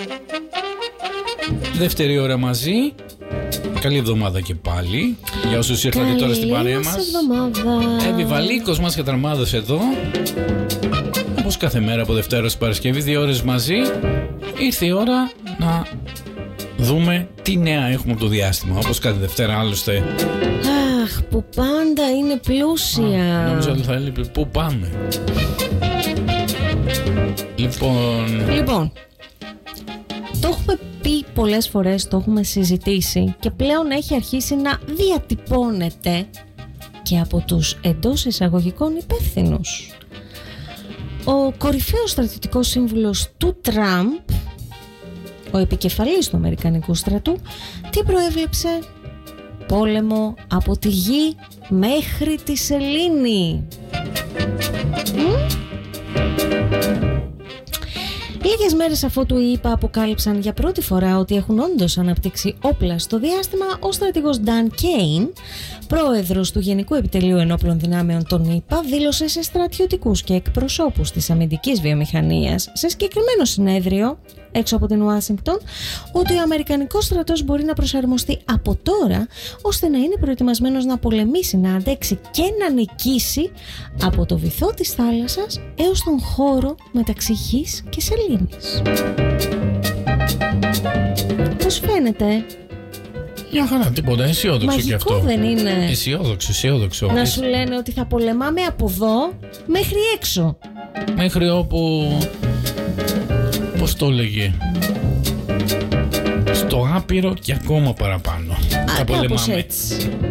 Δεύτερη ώρα μαζί. Καλή εβδομάδα και πάλι. Για όσους ήρθατε τώρα στην παρέα μας. Εύη Βαλίκος, μας και Τραμάδος εδώ. Όπως κάθε μέρα από Δευτέρα στην Παρασκευή, 2 ώρες μαζί. Ήρθε η ώρα να δούμε τι νέα έχουμε από το διάστημα. Όπως κάθε Δευτέρα άλλωστε. Αχ, που πάντα είναι πλούσια. Νόμιζα ότι θα έλεγε πού πάμε. Λοιπόν, το έχουμε πει πολλές φορές, το έχουμε συζητήσει και πλέον έχει αρχίσει να διατυπώνεται και από τους εντός εισαγωγικών υπεύθυνους. Ο κορυφαίος στρατιωτικός σύμβουλος του Τραμπ, ο επικεφαλής του Αμερικανικού στρατού, τι προέβλεψε? Πόλεμο από τη γη μέχρι τη σελήνη. Λίγες μέρες αφότου οι ΗΠΑ αποκάλυψαν για πρώτη φορά ότι έχουν όντως αναπτύξει όπλα στο διάστημα, ο στρατηγός Dan Kane, πρόεδρος του Γενικού Επιτελείου Ενόπλων Δυνάμεων των ΗΠΑ, δήλωσε σε στρατιωτικούς και εκπροσώπους της αμυντικής βιομηχανίας σε συγκεκριμένο συνέδριο έξω από την Ουάσιγκτον ότι ο Αμερικανικός στρατός μπορεί να προσαρμοστεί από τώρα ώστε να είναι προετοιμασμένος να πολεμήσει, να αντέξει και να νικήσει από το βυθό της θάλασσας έως τον χώρο μεταξύ γης και σελήνης. Πώς φαίνεται? μια χαρά, τίποτα, αισιόδοξο κι αυτό. Μαγικό δεν είναι? Αισιόδοξο. Να σου λένε ότι θα πολεμάμε από εδώ μέχρι έξω. Μέχρι όπου... Πώς το έλεγε? Στο άπειρο και ακόμα παραπάνω. Κάπως έτσι.